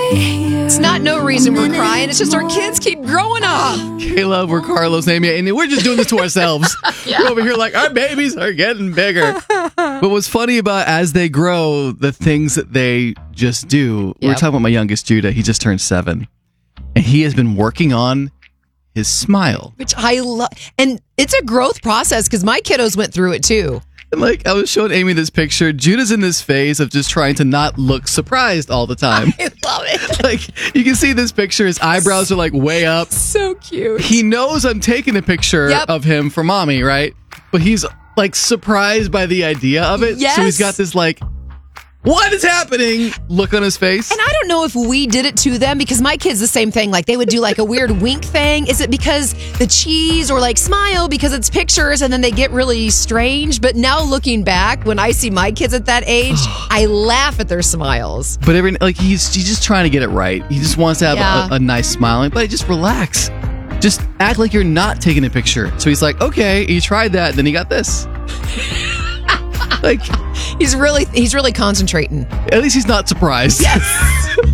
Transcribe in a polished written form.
It's not no reason we're crying. It's just our kids keep growing up. Kayla, we're Carlos, Amy, and we're just doing this to ourselves. We're over here like, our babies are getting bigger. But what's funny about as they grow, the things that they just do. We were talking about my youngest, Judah. He just turned 7. And he has been working on his smile. Which I love. And it's a growth process because my kiddos went through it too. And like, I was showing Amy this picture. Judah's in this phase of just trying to not look surprised all the time. I love it. Like, you can see this picture. His eyebrows are like way up. So cute. He knows I'm taking a picture of him for mommy, right? But he's like surprised by the idea of it. Yes. So he's got this like, what is happening? Look on his face. And I don't know if we did it to them because my kids the same thing. Like they would do like a weird wink thing. Is it because the cheese or like smile because it's pictures and then they get really strange? But now looking back, when I see my kids at that age, I laugh at their smiles. But he's just trying to get it right. He just wants to have a nice smile. But just relax. Just act like you're not taking a picture. So he's like, okay, he tried that. Then he got this. Like he's really concentrating. At least he's not surprised. Yes.